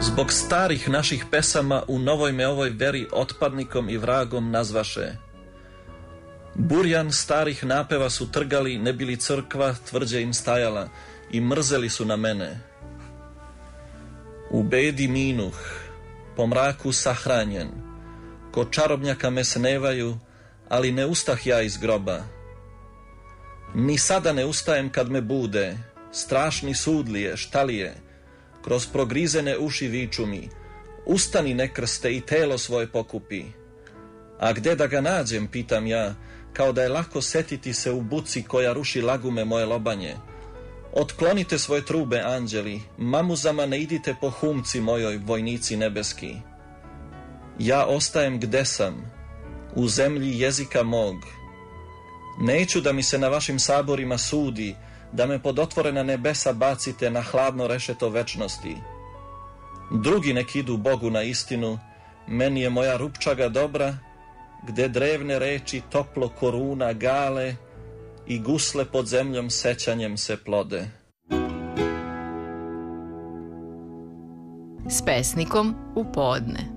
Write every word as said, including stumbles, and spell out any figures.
Zbog starih naših pesama u novoj me ovoj veri otpadnikom i vragom nazvaše. Burjan starih napeva su trgali, ne bili crkva tvrđe im stajala i mrzeli su na mene. U bedi minuh, po mraku sahranjen, ko čarobnjaka me snevaju, ali ne ustah ja iz groba. Ni sada ne ustajem kad me bude, strašni sudlije, štalije, kroz progrizene uši viču mi, ustani nekrste i telo svoje pokupi. A gde da ga nađem, pitam ja, kao da je lako setiti se u buci koja ruši lagume moje lobanje. Otklonite svoje trube, anđeli, mamuzama ne idite po humci mojoj, vojnici nebeski. Ja ostajem gde sam, u zemlji jezika mog. Neću da mi se na vašim saborima sudi, da me pod otvorena nebesa bacite na hladno rešeto večnosti. Drugi nek idu Bogu na istinu, meni je moja rupčaga dobra, gde drevne reči toplo koruna gale i gusle pod zemljom sećanjem se plode. S pesnikom u podne.